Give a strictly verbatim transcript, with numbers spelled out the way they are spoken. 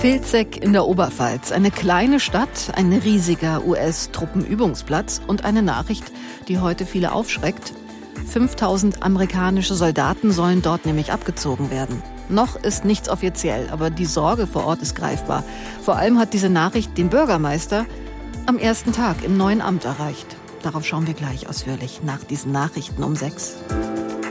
Vilseck in der Oberpfalz. Eine kleine Stadt, ein riesiger U S-Truppenübungsplatz und eine Nachricht, die heute viele aufschreckt. fünftausend amerikanische Soldaten sollen dort nämlich abgezogen werden. Noch ist nichts offiziell, aber die Sorge vor Ort ist greifbar. Vor allem hat diese Nachricht den Bürgermeister am ersten Tag im neuen Amt erreicht. Darauf schauen wir gleich ausführlich nach diesen Nachrichten um sechs.